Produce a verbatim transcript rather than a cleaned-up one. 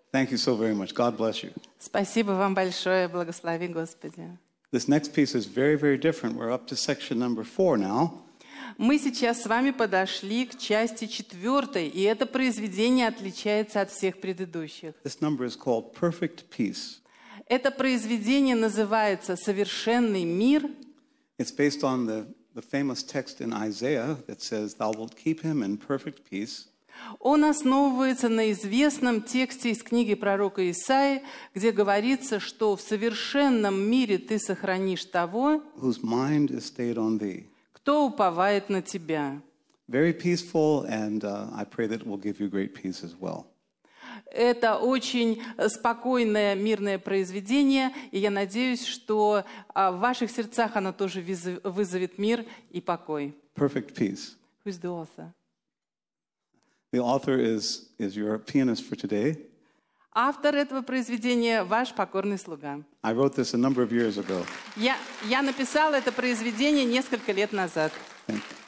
Thank you so very much. God bless you. Спасибо вам большое. Благослови, Господи. This next piece is very, very different. We're up to section number four now. Мы сейчас с вами подошли к части четвертой, и это произведение отличается от всех предыдущих. This number is called Perfect Peace. Это произведение называется «Совершенный мир». It's based on the, the famous text in Isaiah that says, Thou wilt keep him in perfect peace. Он основывается на известном тексте из книги пророка Исаии, где говорится, что в совершенном мире ты сохранишь того, Whose mind is stayed on thee. кто уповает на тебя. Very peaceful, and uh, I pray that it will give you great peace as well. Это очень спокойное, мирное произведение, и я надеюсь, что в ваших сердцах оно тоже вызовет мир и покой. Perfect peace. Who's the author? The author is, is your pianist for today. Автор этого произведения – ваш покорный слуга. I wrote this a number of years ago. Я, я написала это произведение несколько лет назад. Thank you.